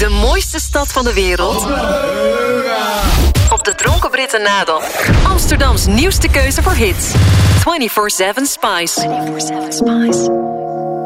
De mooiste stad van de wereld. Op de Dronken Britten na dan. Amsterdams nieuwste keuze voor hits. 24/7 Spice. 24/7 Spice.